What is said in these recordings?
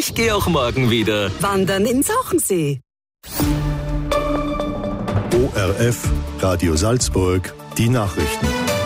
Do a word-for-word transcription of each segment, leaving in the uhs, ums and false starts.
Ich gehe auch morgen wieder. Wandern in Sauchensee. O R F, Radio Salzburg, die Nachrichten.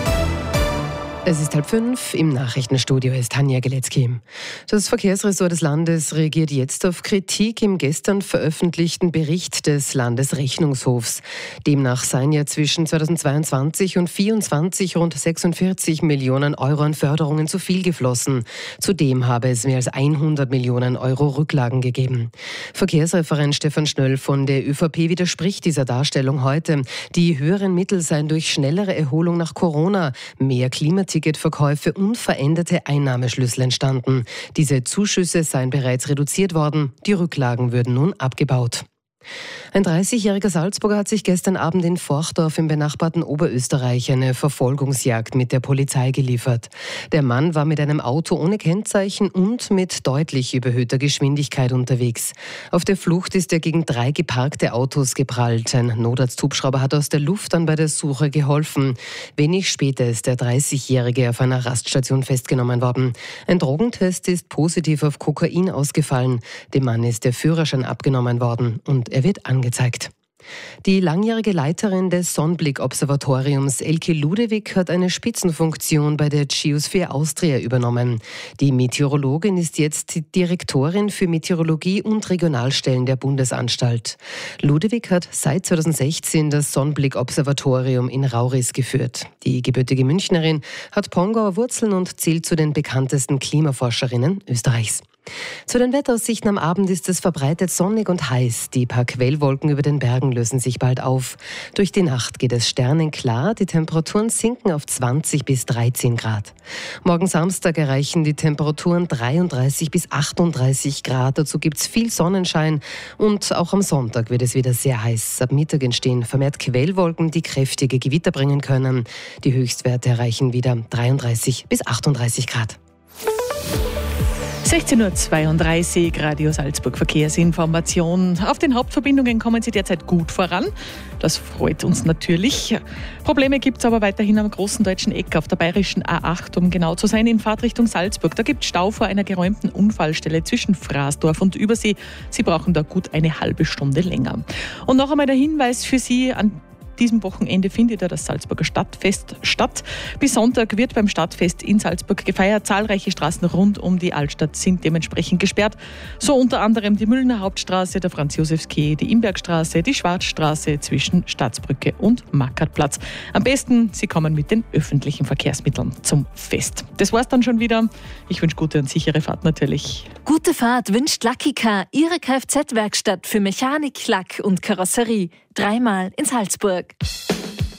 Es ist halb fünf, im Nachrichtenstudio ist Tanja Geletzky. Das Verkehrsressort des Landes reagiert jetzt auf Kritik im gestern veröffentlichten Bericht des Landesrechnungshofs. Demnach seien ja zwischen zweitausendzweiundzwanzig und zweitausendvierundzwanzig rund sechsundvierzig Millionen Euro an Förderungen zu viel geflossen. Zudem habe es mehr als hundert Millionen Euro Rücklagen gegeben. Verkehrsreferent Stefan Schnöll von der ÖVP widerspricht dieser Darstellung heute. Die höheren Mittel seien durch schnellere Erholung nach Corona, mehr Klimaticketverkäufe und veränderte Einnahmeschlüssel entstanden. Diese Zuschüsse seien bereits reduziert worden, die Rücklagen würden nun abgebaut. Ein dreißigjähriger Salzburger hat sich gestern Abend in Forchdorf im benachbarten Oberösterreich eine Verfolgungsjagd mit der Polizei geliefert. Der Mann war mit einem Auto ohne Kennzeichen und mit deutlich überhöhter Geschwindigkeit unterwegs. Auf der Flucht ist er gegen drei geparkte Autos geprallt. Ein Notarzthubschrauber hat aus der Luft dann bei der Suche geholfen. Wenig später ist der dreißigjährige auf einer Raststation festgenommen worden. Ein Drogentest ist positiv auf Kokain ausgefallen. Dem Mann ist der Führerschein abgenommen worden und er wird angezeigt. Die langjährige Leiterin des Sonnenblick-Observatoriums, Elke Ludewig, hat eine Spitzenfunktion bei der Geosphere Austria übernommen. Die Meteorologin ist jetzt die Direktorin für Meteorologie und Regionalstellen der Bundesanstalt. Ludewig hat seit zweitausendsechzehn das Sonnenblick-Observatorium in Rauris geführt. Die gebürtige Münchnerin hat Pongauer Wurzeln und zählt zu den bekanntesten Klimaforscherinnen Österreichs. Zu den Wetteraussichten am Abend ist es verbreitet sonnig und heiß. Die paar Quellwolken über den Bergen lösen sich bald auf. Durch die Nacht geht es sternenklar. Die Temperaturen sinken auf zwanzig bis dreizehn Grad. Morgen Samstag erreichen die Temperaturen dreiunddreißig bis achtunddreißig Grad. Dazu gibt es viel Sonnenschein. Und auch am Sonntag wird es wieder sehr heiß. Ab Mittag entstehen vermehrt Quellwolken, die kräftige Gewitter bringen können. Die Höchstwerte erreichen wieder dreiunddreißig bis achtunddreißig Grad. sechzehn Uhr zweiunddreißig, Radio Salzburg Verkehrsinformation. Auf den Hauptverbindungen kommen Sie derzeit gut voran. Das freut uns natürlich. Probleme gibt es aber weiterhin am großen deutschen Eck auf der bayerischen A acht, um genau zu sein, in Fahrtrichtung Salzburg. Da gibt es Stau vor einer geräumten Unfallstelle zwischen Fraßdorf und Übersee. Sie brauchen da gut eine halbe Stunde länger. Und noch einmal der Hinweis für Sie: an diesem Wochenende findet ja das Salzburger Stadtfest statt. Bis Sonntag wird beim Stadtfest in Salzburg gefeiert. Zahlreiche Straßen rund um die Altstadt sind dementsprechend gesperrt. So unter anderem die Müllner Hauptstraße, der Franz-Josefs-Quai, die Imbergstraße, die Schwarzstraße zwischen Staatsbrücke und Markartplatz. Am besten, Sie kommen mit den öffentlichen Verkehrsmitteln zum Fest. Das war's dann schon wieder. Ich wünsche gute und sichere Fahrt natürlich. Gute Fahrt wünscht Lucky Car, Ihre Kfz-Werkstatt für Mechanik, Lack und Karosserie. Dreimal in Salzburg.